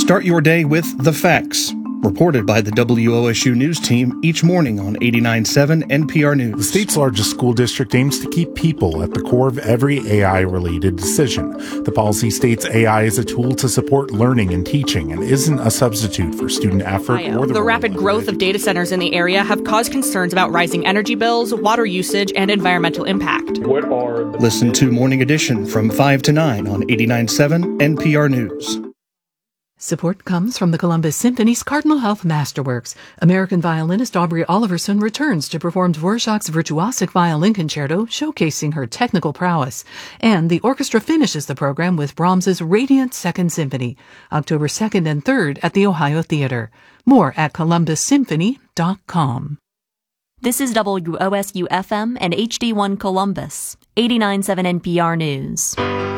Start your day with The Facts, reported by the WOSU News team each morning on 89.7 NPR News. The state's largest school district aims to keep people at the core of every AI-related decision. The policy states AI is a tool to support learning and teaching and isn't a substitute for student effort or the rapid growth of data centers in the area have caused concerns about rising energy bills, water usage, and environmental impact. Listen to Morning Edition from 5 to 9 on 89.7 NPR News. Support comes from the Columbus Symphony's Cardinal Health Masterworks. American violinist Aubrey Oliverson returns to perform Dvorak's Virtuosic Violin Concerto, showcasing her technical prowess. And the orchestra finishes the program with Brahms's Radiant Second Symphony, October 2nd and 3rd at the Ohio Theater. More at columbussymphony.com. This is WOSU-FM and HD1 Columbus, 89.7 NPR News.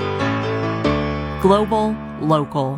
Global, local.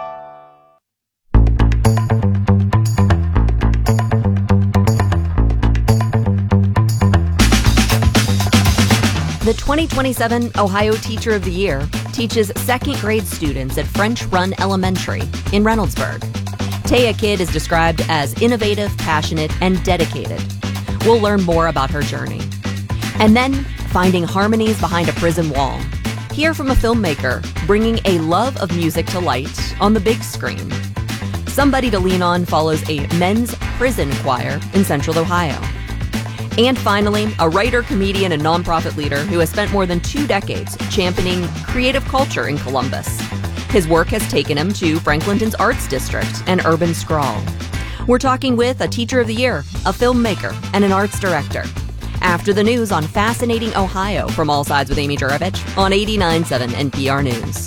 The 2027 Ohio Teacher of the Year teaches second grade students at French Run Elementary in Reynoldsburg. Taya Kidd is described as innovative, passionate, and dedicated. We'll learn more about her journey. And then, finding harmonies behind a prison wall. Hear from a filmmaker bringing a love of music to light on the big screen. Somebody to Lean On follows a men's prison choir in Central Ohio. And finally, a writer, comedian, and nonprofit leader who has spent more than 2 decades championing creative culture in Columbus. His work has taken him to Franklinton's Arts District and Urban Scrawl. We're talking with a Teacher of the Year, a filmmaker, and an arts director. After the news on Fascinating Ohio from All Sides with Amy Juravich on 89.7 NPR News.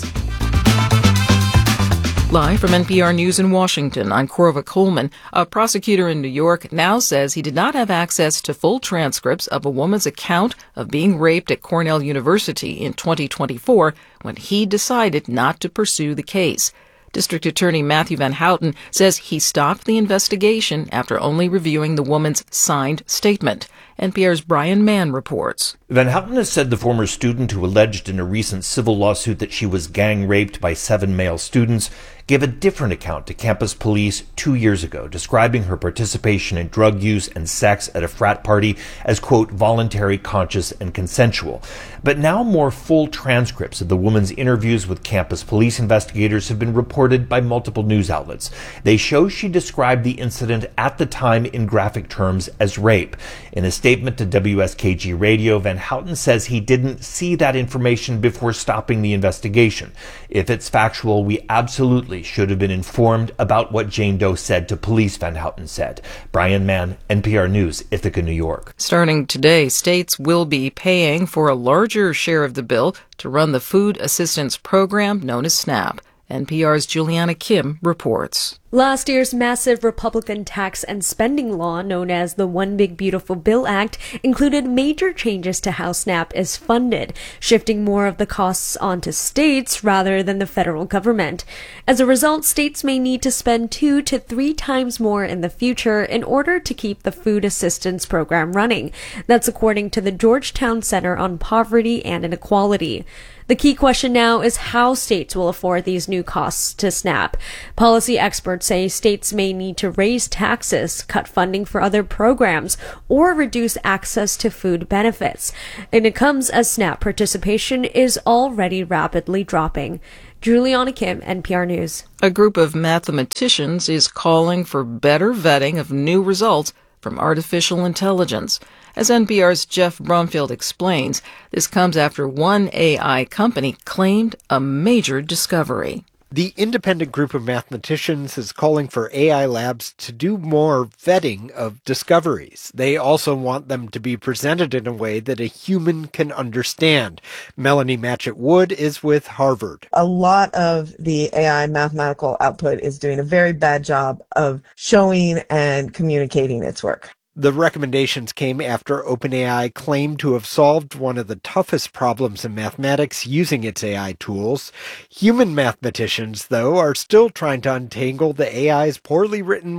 Live from NPR News in Washington, I'm Corva Coleman. A prosecutor in New York now says he did not have access to full transcripts of a woman's account of being raped at Cornell University in 2024 when he decided not to pursue the case. District Attorney Matthew Van Houten says he stopped the investigation after only reviewing the woman's signed statement. NPR's Brian Mann reports. Van Houten has said the former student who alleged in a recent civil lawsuit that she was gang raped by 7 male students gave a different account to campus police 2 years ago, describing her participation in drug use and sex at a frat party as, quote, voluntary, conscious, and consensual. But now more full transcripts of the woman's interviews with campus police investigators have been reported by multiple news outlets. They show she described the incident at the time in graphic terms as rape. In a statement to WSKG Radio, Van Houten says he didn't see that information before stopping the investigation. If it's factual, we absolutely should have been informed about what Jane Doe said to police, Van Houten said. Brian Mann, NPR News, Ithaca, New York. Starting today, states will be paying for a larger share of the bill to run the food assistance program known as SNAP. NPR's Juliana Kim reports. Last year's massive Republican tax and spending law, known as the One Big Beautiful Bill Act, included major changes to how SNAP is funded, shifting more of the costs onto states rather than the federal government. As a result, states may need to spend 2 to 3 times more in the future in order to keep the food assistance program running. That's according to the Georgetown Center on Poverty and Inequality. The key question now is how states will afford these new costs to SNAP. Policy experts say states may need to raise taxes, cut funding for other programs, or reduce access to food benefits. And it comes as SNAP participation is already rapidly dropping. Juliana Kim, NPR News. A group of mathematicians is calling for better vetting of new results from artificial intelligence. As NPR's Jeff Brumfield explains, this comes after one AI company claimed a major discovery. The independent group of mathematicians is calling for AI labs to do more vetting of discoveries. They also want them to be presented in a way that a human can understand. Melanie Matchett-Wood is with Harvard. A lot of the AI mathematical output is doing a very bad job of showing and communicating its work. The recommendations came after OpenAI claimed to have solved one of the toughest problems in mathematics using its AI tools. Human mathematicians, though, are still trying to untangle the AI's poorly written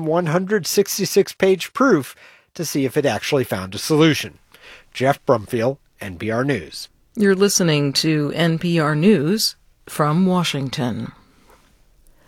166-page proof to see if it actually found a solution. Jeff Brumfield, NPR News. You're listening to NPR News from Washington.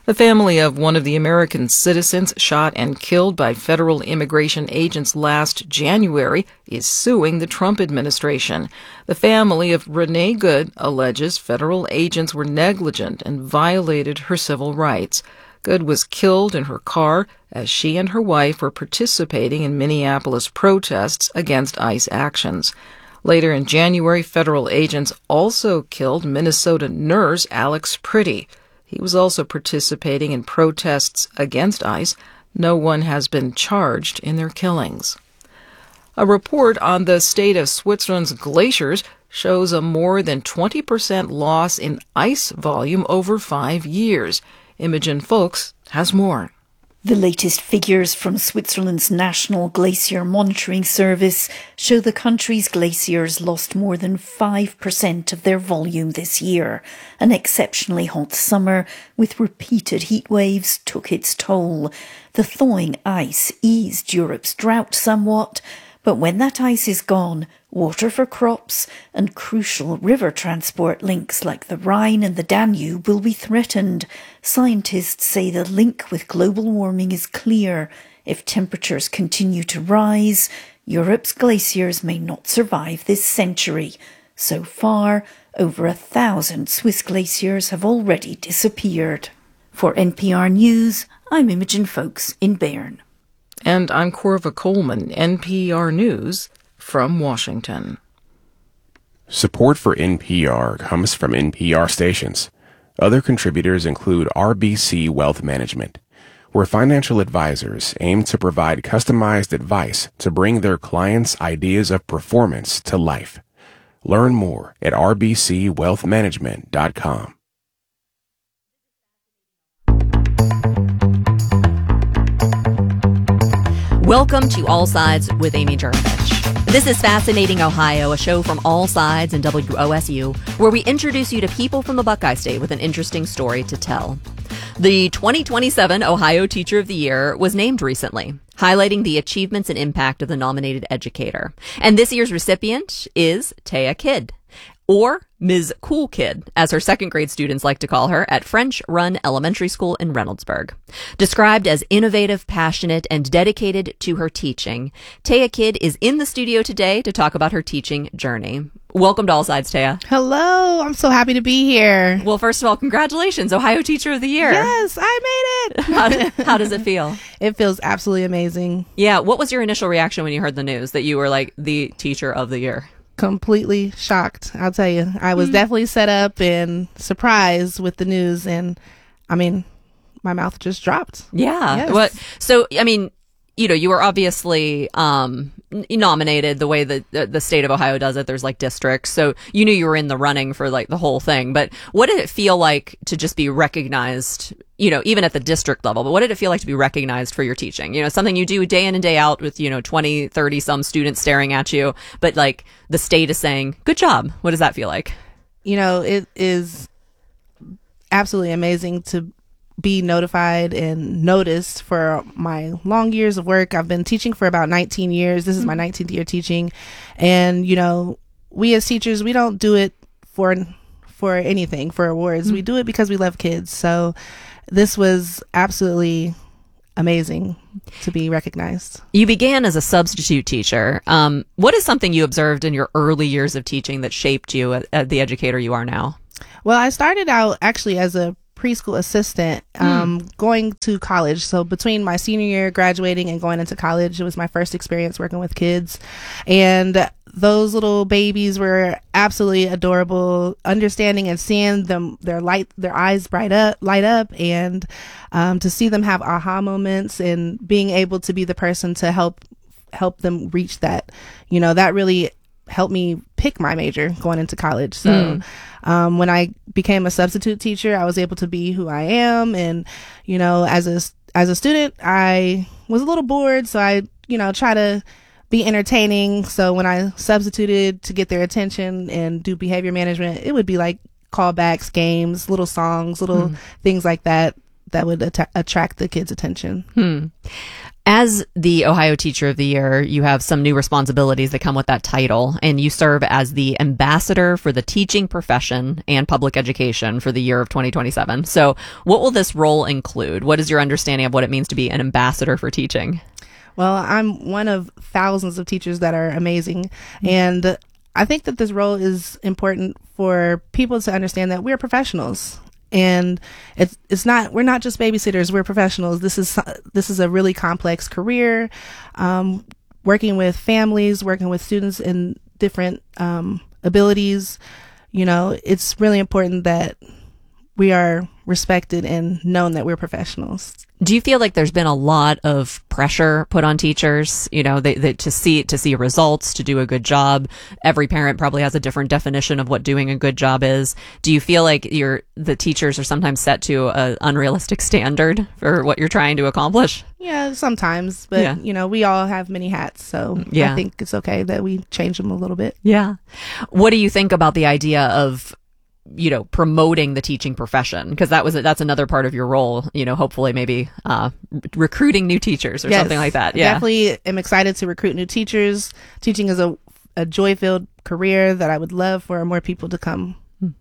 The family of one of the American citizens shot and killed by federal immigration agents last January is suing the Trump administration. The family of Renee Good alleges federal agents were negligent and violated her civil rights. Good was killed in her car as she and her wife were participating in Minneapolis protests against ICE actions. Later in January, federal agents also killed Minnesota nurse Alex Priddy. He was also participating in protests against ICE. No one has been charged in their killings. A report on the state of Switzerland's glaciers shows a more than 20% loss in ice volume over 5 years. Imogen Folks has more. The latest figures from Switzerland's National Glacier Monitoring Service show the country's glaciers lost more than 5% of their volume this year. An exceptionally hot summer with repeated heat waves took its toll. The thawing ice eased Europe's drought somewhat, but when that ice is gone, water for crops and crucial river transport links like the Rhine and the Danube will be threatened. Scientists say the link with global warming is clear. If temperatures continue to rise, Europe's glaciers may not survive this century. So far, over 1,000 Swiss glaciers have already disappeared. For NPR News, I'm Imogen Folks in Bern. And I'm Corva Coleman, NPR News from Washington. Support for NPR comes from NPR stations. Other contributors include RBC Wealth Management, where financial advisors aim to provide customized advice to bring their clients' ideas of performance to life. Learn more at rbcwealthmanagement.com. Welcome to All Sides with Amy Jurovich. This is Fascinating Ohio, a show from All Sides and WOSU, where we introduce you to people from the Buckeye State with an interesting story to tell. The 2027 Ohio Teacher of the Year was named recently, highlighting the achievements and impact of the nominated educator. And this year's recipient is Taya Kidd, or Ms. Cool Kid, as her second grade students like to call her, at French Run Elementary School in Reynoldsburg. Described as innovative, passionate, and dedicated to her teaching, Taya Kidd is in the studio today to talk about her teaching journey. Welcome to All Sides, Taya. Hello. I'm so happy to be here. Well, first of all, congratulations, Ohio Teacher of the Year. Yes, I made it. How does it feel? It feels absolutely amazing. Yeah. What was your initial reaction when you heard the news that you were like the Teacher of the Year? Completely shocked. I'll tell you, I was definitely set up and surprised with the news, and I mean, my mouth just dropped. Yeah. Yes. What? So, I mean, you know, you were obviously nominated the way that the state of Ohio does it. There's like districts, so you knew you were in the running for like the whole thing. But what did it feel like to just be recognized? You know, even at the district level, but what did it feel like to be recognized for your teaching? You know, something you do day in and day out with, 20, 30 some students staring at you, but like the state is saying, good job. What does that feel like? You know, it is absolutely amazing to be notified and noticed for my long years of work. I've been teaching for about 19 years. This is my 19th year teaching. And, we as teachers, we don't do it for anything, for awards. We do it because we love kids. So this was absolutely amazing to be recognized. You began as a substitute teacher. What is something you observed in your early years of teaching that shaped you at the educator you are now? Well, I started out actually as a preschool assistant, going to college. So between my senior year, graduating, and going into college, it was my first experience working with kids. And those little babies were absolutely adorable, understanding and seeing them, their eyes light up, and to see them have aha moments and being able to be the person to help them reach that, that really helped me pick my major going into college. So when I became a substitute teacher, I was able to be who I am. And, as a student, I was a little bored. So I, try to be entertaining. So when I substituted to get their attention and do behavior management, it would be like callbacks, games, little songs, little things like that would attract the kids' attention. As the Ohio Teacher of the Year, you have some new responsibilities that come with that title, and you serve as the ambassador for the teaching profession and public education for the year of 2027. So what will this role include? What is your understanding of what it means to be an ambassador for teaching? Well, I'm one of thousands of teachers that are amazing, and I think that this role is important for people to understand that we're professionals. And we're not just babysitters, we're professionals. This is a really complex career, working with families, working with students in different abilities. You know, it's really important that we are respected and known that we're professionals. Do you feel like there's been a lot of pressure put on teachers, you know, to see results, to do a good job? Every parent probably has a different definition of what doing a good job is. Do you feel like the teachers are sometimes set to an unrealistic standard for what you're trying to accomplish? Yeah, sometimes, but you know, we all have many hats, so I think it's okay that we change them a little bit. Yeah. What do you think about the idea of, you know, promoting the teaching profession? Because that's another part of your role, you know, hopefully maybe recruiting new teachers or something like that. Yeah. Definitely am excited to recruit new teachers. Teaching is a joy-filled career that I would love for more people to come.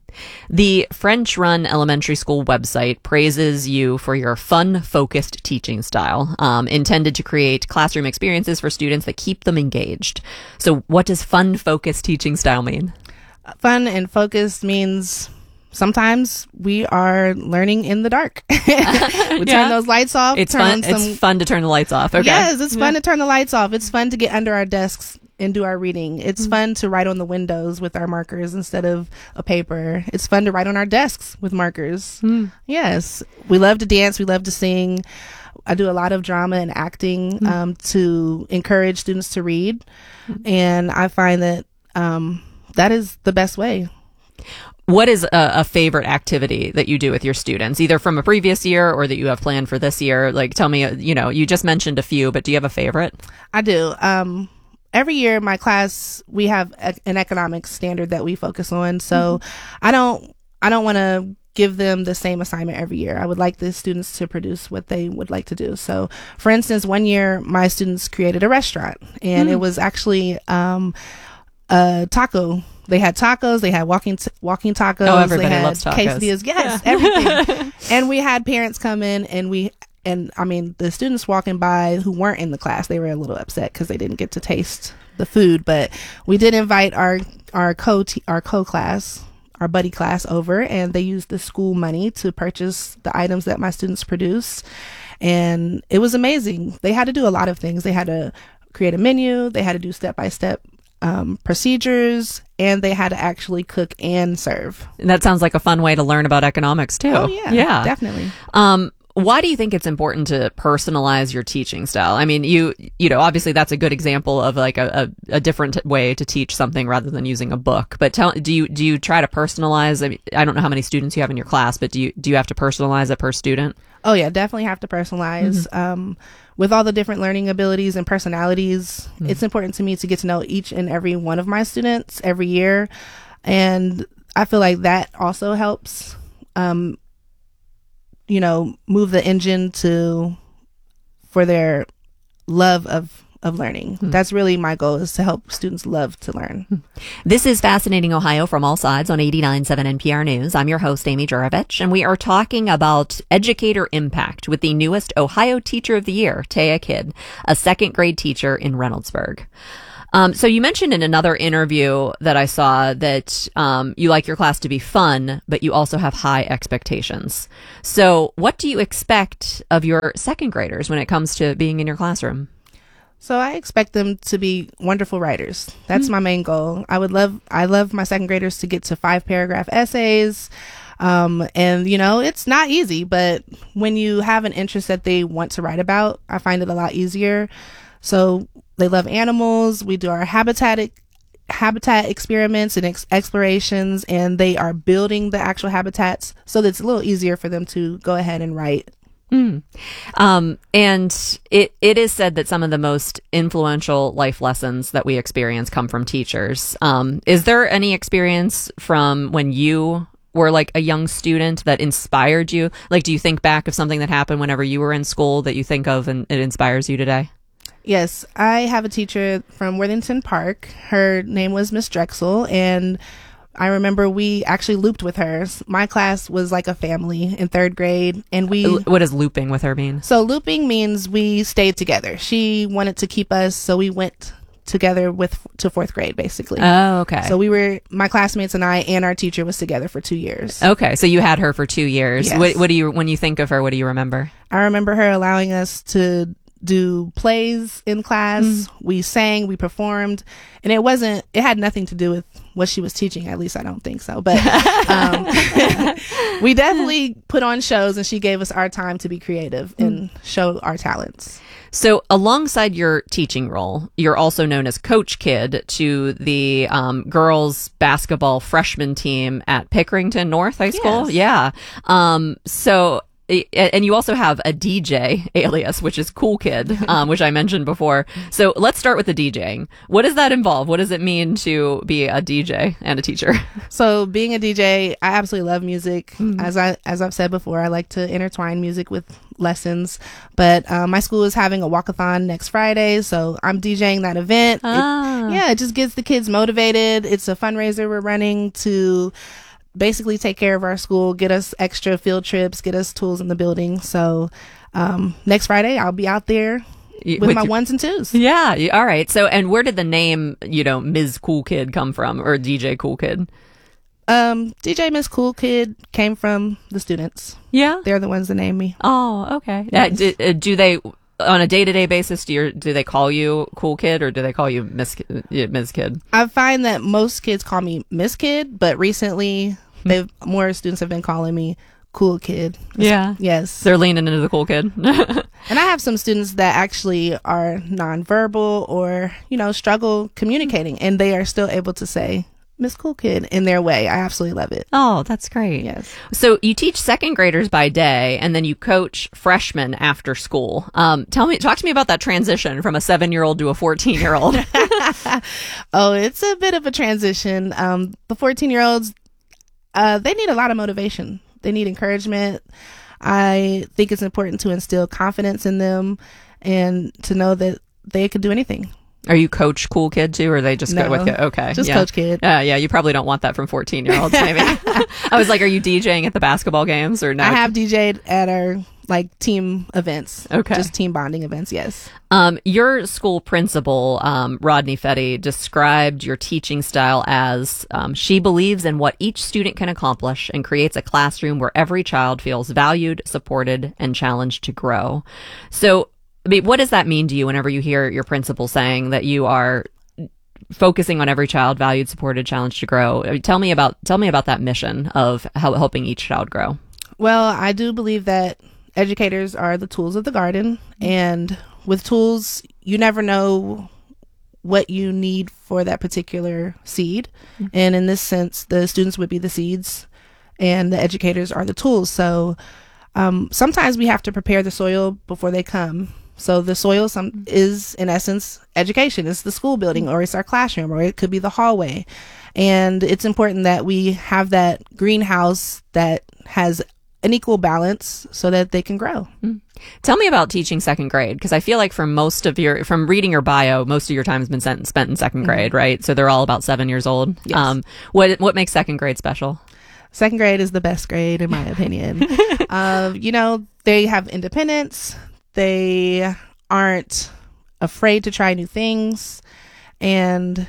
The French Run Elementary School website praises you for your fun-focused teaching style, intended to create classroom experiences for students that keep them engaged. So what does fun-focused teaching style mean? Fun and focused means sometimes we are learning in the dark. We turn those lights off. It's fun. It's fun to turn the lights off. Okay. Yes, it's fun to turn the lights off. It's fun to get under our desks and do our reading. It's fun to write on the windows with our markers instead of a paper. It's fun to write on our desks with markers. Yes. We love to dance. We love to sing. I do a lot of drama and acting to encourage students to read. And I find that that is the best way. What is a favorite activity that you do with your students, either from a previous year or that you have planned for this year? Like, tell me, you know, you just mentioned a few, but do you have a favorite? I do. Every year in my class, we have an economics standard that we focus on. So I don't want to give them the same assignment every year. I would like the students to produce what they would like to do. So, for instance, one year my students created a restaurant, and it was actually taco. They had tacos. They had walking tacos. Oh, everybody they had loves tacos. Quesadillas. Yes, everything. And we had parents come in, and I mean, the students walking by who weren't in the class, they were a little upset because they didn't get to taste the food. But we did invite our co-class, our buddy class over, and they used the school money to purchase the items that my students produced. And it was amazing. They had to do a lot of things. They had to create a menu. They had to do step-by-step procedures, and they had to actually cook and serve. And that sounds like a fun way to learn about economics too. Oh yeah, definitely. Why do you think it's important to personalize your teaching style? I mean, you know, obviously that's a good example of like a different way to teach something rather than using a book. But do you try to personalize? I mean, I don't know how many students you have in your class, but do you have to personalize it per student? Oh yeah, definitely have to personalize. With all the different learning abilities and personalities, it's important to me to get to know each and every one of my students every year. And I feel like that also helps, you know, move the engine for their love of learning. That's really my goal, is to help students love to learn. This is Fascinating Ohio from All Sides on 89.7 NPR News. I'm your host, Amy Juravich, and we are talking about educator impact with the newest Ohio Teacher of the Year, Taya Kidd, a second grade teacher in Reynoldsburg. So you mentioned in another interview that I saw that you like your class to be fun, but you also have high expectations. So what do you expect of your second graders when it comes to being in your classroom? So I expect them to be wonderful writers. That's my main goal. I love my second graders to get to 5-paragraph essays. And you know, it's not easy, but when you have an interest that they want to write about, I find it a lot easier. So they love animals. We do our habitat experiments and explorations, and they are building the actual habitats, so that it's a little easier for them to go ahead and write. And it is said that some of the most influential life lessons that we experience come from teachers. Is there any experience from when you were like a young student that inspired you? Like, do you think back of something that happened whenever you were in school that you think of and it inspires you today? Yes, I have a teacher from Worthington Park. Her name was Miss Drexel, and I remember we actually looped with her. My class was like a family in third grade, and What does looping with her mean? So looping means we stayed together. She wanted to keep us, so we went together to fourth grade, basically. Oh, okay. So my classmates and I and our teacher was together for 2 years. Okay, so you had her for 2 years. Yes. What do you, when you think of her, what do you remember? I remember her allowing us to do plays in class. We sang, we performed, and it had nothing to do with what she was teaching. At least I don't think so. But we definitely put on shows, and she gave us our time to be creative and show our talents. So alongside your teaching role, you're also known as Coach Kid to the girls basketball freshman team at Pickerington North High School. Yes. Yeah. And you also have a DJ alias, which is Cool Kid, which I mentioned before. So let's start with the DJing. What does that involve? What does it mean to be a DJ and a teacher? So being a DJ, I absolutely love music. As I've said before, I like to intertwine music with lessons. But my school is having a walkathon next Friday, so I'm DJing that event. It just gets the kids motivated. It's a fundraiser we're running to basically take care of our school, get us extra field trips, get us tools in the building. So next Friday, I'll be out there with my ones and twos. Yeah. All right. So, and where did the name, Ms. Cool Kid come from, or DJ Cool Kid? DJ Miss Cool Kid came from the students. Yeah. They're the ones that named me. Oh, okay. Yes. Do they, on a day-to-day basis, do they call you Cool Kid, or do they call you Ms. Kid? I find that most kids call me Miss Kid, but recently more students have been calling me Cool Kid. Yeah. Yes. They're leaning into the Cool Kid. And I have some students that actually are nonverbal or, struggle communicating, and they are still able to say Miss Cool Kid in their way. I absolutely love it. Oh, that's great. Yes. So you teach second graders by day, and then you coach freshmen after school. Talk to me about that transition from a 7-year-old to a 14-year-old. Oh, it's a bit of a transition. The 14-year-olds, they need a lot of motivation. They need encouragement. I think it's important to instill confidence in them and to know that they could do anything. Are you Coach Cool Kid too, or are they just no, go with okay? Just Coach Kid. Yeah, you probably don't want that from 14-year-olds, maybe. I was like, are you DJing at the basketball games or no? I have DJ'd at our team events. Okay. Just team bonding events, yes. Your school principal, Rodney Fetty, described your teaching style as she believes in what each student can accomplish and creates a classroom where every child feels valued, supported, and challenged to grow. So, what does that mean to you whenever you hear your principal saying that you are focusing on every child, valued, supported, challenged to grow? Tell me about that mission of helping each child grow. Well, I do believe that educators are the tools of the garden, and with tools, you never know what you need for that particular seed. And in this sense, the students would be the seeds and the educators are the tools. So sometimes we have to prepare the soil before they come. So the soil is, in essence, education. It's the school building, or it's our classroom, or it could be the hallway. And it's important that we have that greenhouse that has an equal balance so that they can grow. Tell me about teaching second grade, because I feel like from reading your bio, most of your time has been spent in second grade, right? So they're all about 7 years old. Yes. What makes second grade special? Second grade is the best grade, in my opinion. They have independence. They aren't afraid to try new things. And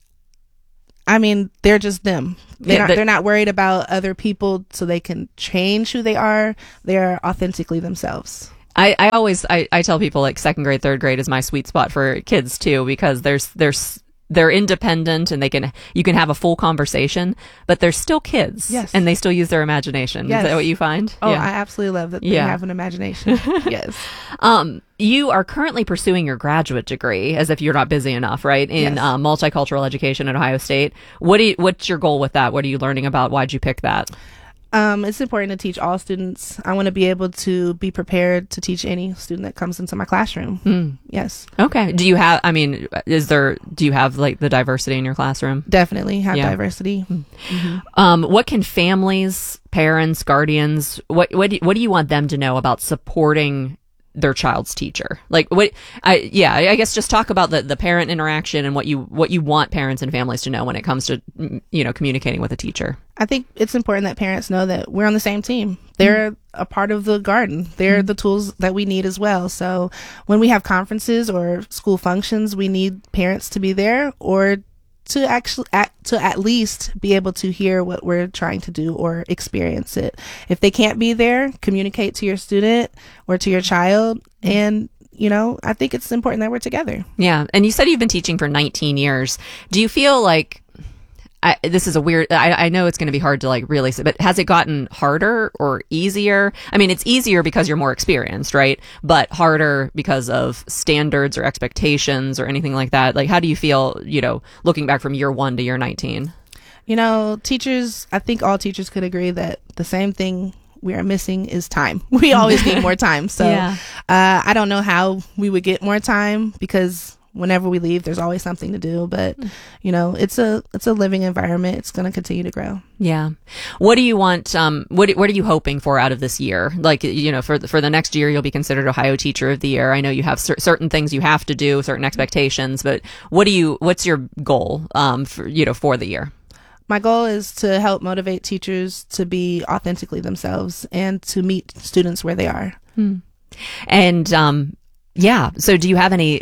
I mean, they're just them. They're not worried about other people, so they can change who they are. They are authentically themselves. I always tell people, like, second grade, third grade is my sweet spot for kids too, because they're independent and you can have a full conversation, but they're still kids. Yes. And they still use their imagination. Yes. Is that what you find? Oh, yeah. I absolutely love that they have an imagination. Yes. You are currently pursuing your graduate degree, as if you're not busy enough, right? In multicultural education at Ohio State. What's your goal with that? What are you learning about? Why'd you pick that? It's important to teach all students. I want to be able to be prepared to teach any student that comes into my classroom. Yes. Okay. Do you have, do you have like the diversity in your classroom? Definitely have diversity. What can families, parents, guardians, what do you want them to know about supporting their child's teacher? Like I guess just talk about the parent interaction and what you want parents and families to know when it comes to, communicating with a teacher. I think it's important that parents know that we're on the same team. They're a part of the garden. They're the tools that we need as well. So when we have conferences or school functions, we need parents to be there or to at least be able to hear what we're trying to do or experience it. If they can't be there, communicate to your student or to your child. And, I think it's important that we're together. Yeah. And you said you've been teaching for 19 years. Do you feel like, this is a weird, I know it's going to be hard to like really say, but has it gotten harder or easier? I mean, it's easier because you're more experienced, right? But harder because of standards or expectations or anything like that. Like, how do you feel, looking back from year 1 to year 19? Teachers, I think all teachers could agree that the same thing we are missing is time. We always need more time. So I don't know how we would get more time because whenever we leave, there's always something to do. But, it's a living environment. It's going to continue to grow. Yeah. What do you want? What are you hoping for out of this year? Like, for the next year, you'll be considered Ohio Teacher of the Year. I know you have certain things you have to do, certain expectations, but what's your goal, for the year? My goal is to help motivate teachers to be authentically themselves and to meet students where they are. And, so do you have any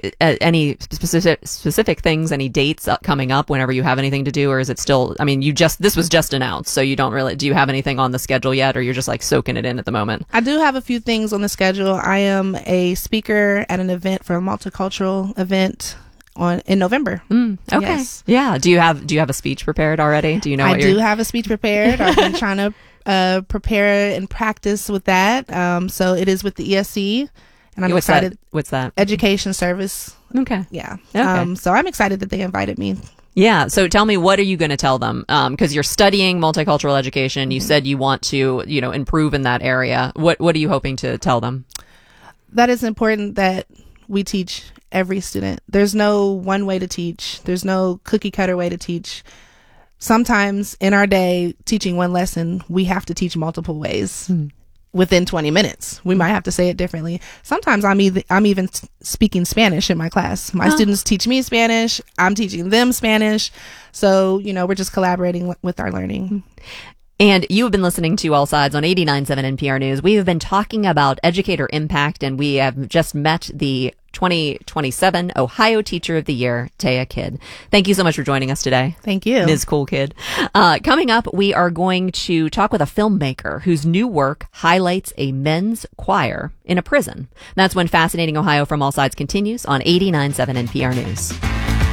specific things, any dates coming up whenever you have anything to do, or is it still, this was just announced, so you don't really, do you have anything on the schedule yet, or you're just like soaking it in at the moment? I do have a few things on the schedule. I am a speaker at an event for a multicultural event in November. Okay. Yes. Yeah. Do you have a speech prepared already? Do you know? I do have a speech prepared. I've been trying to prepare and practice with that. So it is with the ESC. And I'm excited. What's that? Education service. Okay. Yeah. Okay. So I'm excited that they invited me. Yeah. So tell me, what are you going to tell them? Because you're studying multicultural education. You said you want to, improve in that area. What are you hoping to tell them? That it's important that we teach every student. There's no one way to teach. There's no cookie cutter way to teach. Sometimes in our day, teaching one lesson, we have to teach multiple ways. Within 20 minutes. We might have to say it differently. Sometimes I'm even speaking Spanish in my class. My students teach me Spanish. I'm teaching them Spanish. So, we're just collaborating with our learning. And you have been listening to All Sides on 89.7 NPR News. We have been talking about educator impact, and we have just met the 2027 Ohio Teacher of the Year, Taya Kidd. Thank you so much for joining us today. Thank you. Ms. Cool Kid. Coming up, we are going to talk with a filmmaker whose new work highlights a men's choir in a prison. That's when Fascinating Ohio from All Sides continues on 89.7 NPR News.